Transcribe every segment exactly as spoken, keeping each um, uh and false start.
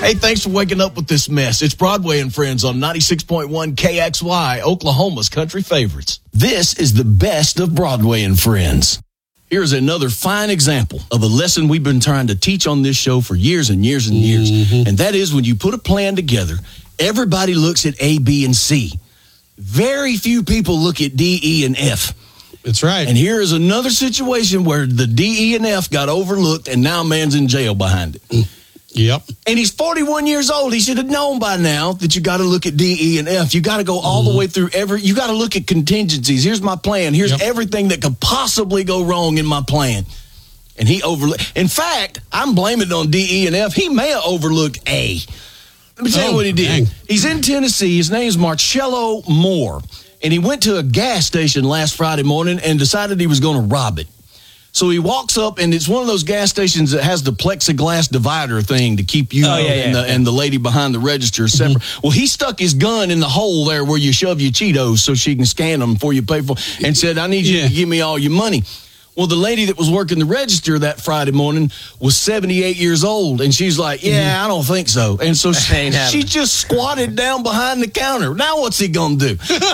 Hey, thanks for waking up with this mess. It's Broadway and Friends on ninety-six point one K X Y, Oklahoma's country favorites. This is the best of Broadway and Friends. Here's another fine example of a lesson we've been trying to teach on this show for years and years and years. Mm-hmm. And that is when you put a plan together, everybody looks at A, B, and C. Very few people look at D, E, and F. That's right. And here is another situation where the D, E, and F got overlooked, and now man's in jail behind it. Mm. Yep. And he's forty-one years old. He should have known by now that you got to look at D, E, and F. You got to go all mm-hmm. the way through every, you got to look at contingencies. Here's my plan. Here's yep. everything that could possibly go wrong in my plan. And he overlooked. In fact, I'm blaming it on D, E, and F. He may have overlooked A. Let me tell oh, you what he did. Dang. He's in Tennessee. His name is Marcello Moore. And he went to a gas station last Friday morning and decided he was going to rob it. So he walks up, and it's one of those gas stations that has the plexiglass divider thing to keep you oh, yeah, and, yeah, the, yeah. and the lady behind the register separate. Mm-hmm. Well, he stuck his gun in the hole there where you shove your Cheetos so she can scan them before you pay for them, and said, I need you yeah. to give me all your money. Well, the lady that was working the register that Friday morning was seventy-eight years old, and she's like, yeah, mm-hmm. I don't think so. And so she, she just squatted down behind the counter. Now what's he going to do?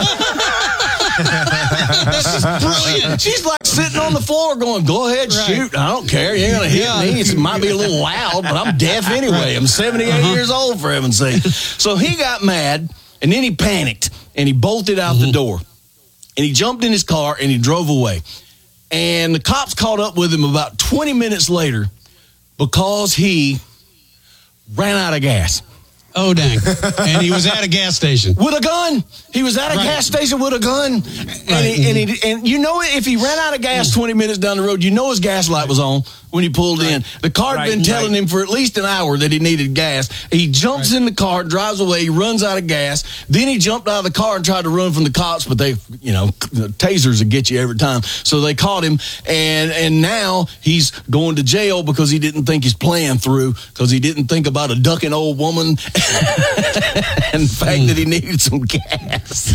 This is brilliant. She's like sitting on the floor going, go ahead, right. shoot. I don't care. You ain't going to hit yeah. me. It might be a little loud, but I'm deaf anyway. I'm seventy-eight uh-huh. years old, for heaven's sake. So he got mad, and then he panicked, and he bolted out mm-hmm. the door. And he jumped in his car, and he drove away. And the cops caught up with him about twenty minutes later because he ran out of gas. Oh, dang. And he was at a gas station. With a gun. He was at a right. gas station with a gun. And, right. he, and, he, and you know, if he ran out of gas twenty minutes down the road, you know his gas light was on when he pulled right. in. The car had right. been telling right. him for at least an hour that he needed gas. He jumps right. in the car, drives away, he runs out of gas. Then he jumped out of the car and tried to run from the cops, but they, you know, the tasers will get you every time. So they caught him, and, and now he's going to jail because he didn't think his plan through, because he didn't think about a ducking old woman and the fact mm. that he needed some gas.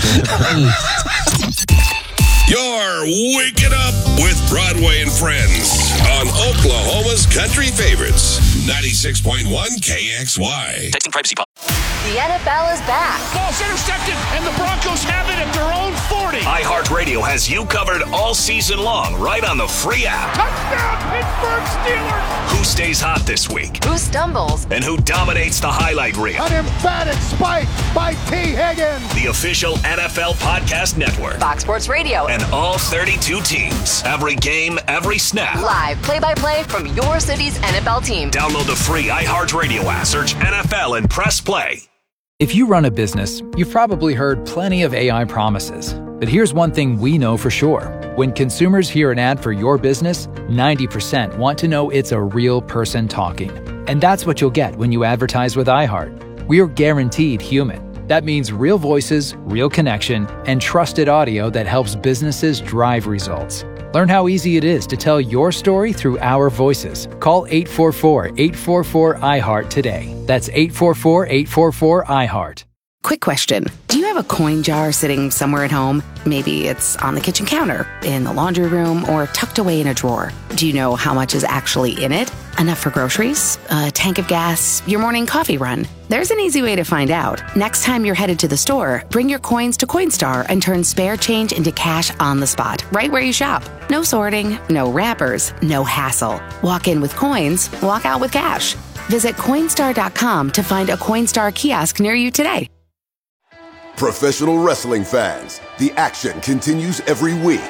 You're waking up with Broadway and Friends on Oklahoma's country favorites, ninety-six point one K X Y. Texting privacy policy. The N F L is back. Ball's intercepted, and the Broncos have it at their own forty. iHeartRadio has you covered all season long, right on the free app. Touchdown, Pittsburgh Steelers! Who stays hot this week? Who stumbles? And who dominates the highlight reel? An emphatic spike by T. Higgins. The official N F L podcast network. Fox Sports Radio. And all thirty-two teams. Every game, every snap. Live play-by-play from your city's N F L team. Download the free iHeartRadio app. Search N F L and press play. If you run a business, you've probably heard plenty of A I promises. But here's one thing we know for sure. When consumers hear an ad for your business, ninety percent want to know it's a real person talking. And that's what you'll get when you advertise with iHeart. We're guaranteed human. That means real voices, real connection, and trusted audio that helps businesses drive results. Learn how easy it is to tell your story through our voices. Call eight four four, eight four four, I heart today. That's eight four four, eight four four, I heart. Quick question. Do you have a coin jar sitting somewhere at home? Maybe it's on the kitchen counter, in the laundry room, or tucked away in a drawer. Do you know how much is actually in it? Enough for groceries, a tank of gas, your morning coffee run? There's an easy way to find out. Next time you're headed to the store, bring your coins to Coinstar and turn spare change into cash on the spot, right where you shop. No sorting, no wrappers, no hassle. Walk in with coins, walk out with cash. Visit Coinstar dot com to find a Coinstar kiosk near you today. Professional wrestling fans, the action continues every week.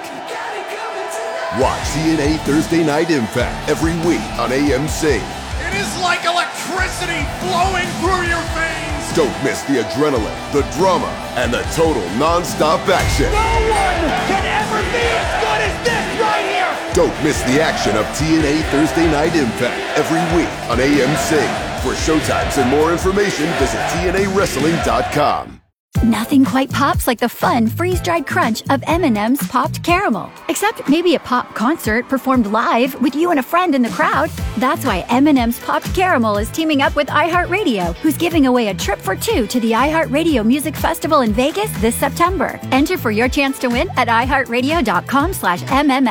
Watch T N A Thursday Night Impact every week on A M C. It is like electricity flowing through your veins. Don't miss the adrenaline, the drama, and the total non-stop action. No one can ever be as good as this right here. Don't miss the action of T N A Thursday Night Impact every week on A M C. For showtimes and more information, visit T N A wrestling dot com. Nothing quite pops like the fun freeze-dried crunch of M and M's Popped Caramel. Except maybe a pop concert performed live with you and a friend in the crowd. That's why M and M's Popped Caramel is teaming up with iHeartRadio, who's giving away a trip for two to the iHeartRadio Music Festival in Vegas this September. Enter for your chance to win at iHeartRadio dot com slash M M S.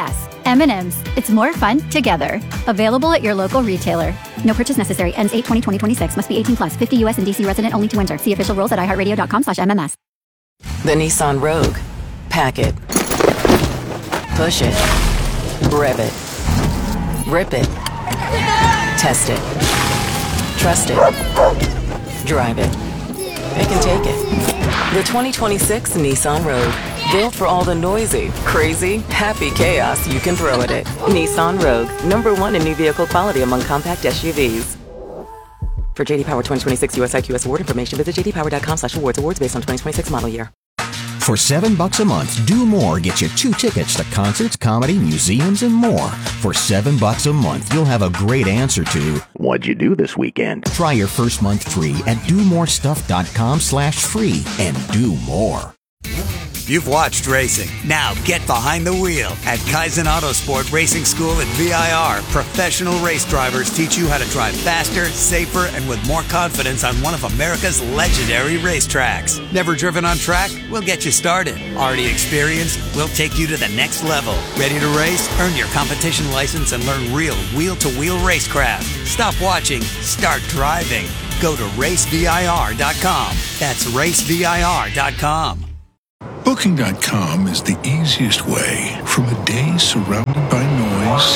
M and M's. It's more fun together. Available at your local retailer. No purchase necessary. Ends eight twenty twenty twenty-six. Must be eighteen plus. fifty U S and D C resident only to enter. See official rules at i heart radio dot com slash M M S. The Nissan Rogue. Pack it. Push it. Rev it. Rip it. Test it. Trust it. Drive it. It can take it. The twenty twenty-six Nissan Rogue. Built for all the noisy, crazy, happy chaos you can throw at it. Nissan Rogue. Number one in new vehicle quality among compact S U Vs. For J D Power twenty twenty-six U S I Q S award information, visit j d power dot com slash awards. Awards based on twenty twenty-six model year. For seven bucks a month, Do More gets you two tickets to concerts, comedy, museums, and more. For seven bucks a month, you'll have a great answer to what'd you do this weekend? Try your first month free at do more stuff dot com slash free and do more. You've watched racing. Now get behind the wheel. At Kaizen Autosport Racing School at V I R, professional race drivers teach you how to drive faster, safer, and with more confidence on one of America's legendary racetracks. Never driven on track? We'll get you started. Already experienced? We'll take you to the next level. Ready to race? Earn your competition license and learn real wheel-to-wheel racecraft. Stop watching. Start driving. Go to race V I R dot com. That's race V I R dot com. Booking dot com is the easiest way from a day surrounded by noise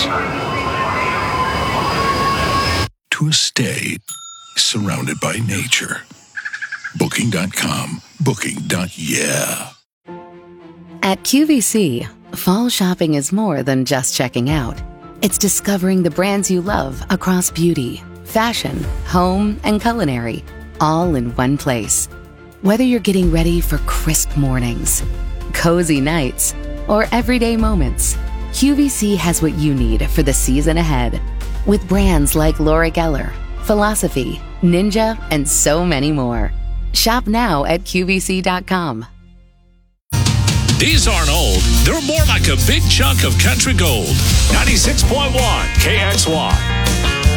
to a stay surrounded by nature. Booking dot com. Booking. Yeah. At Q V C, fall shopping is more than just checking out. It's discovering the brands you love across beauty, fashion, home, and culinary, all in one place. Whether you're getting ready for crisp mornings, cozy nights, or everyday moments, Q V C has what you need for the season ahead. With brands like Laura Geller, Philosophy, Ninja, and so many more. Shop now at Q V C dot com. These aren't old. They're more like a big chunk of country gold. ninety-six point one K X Y.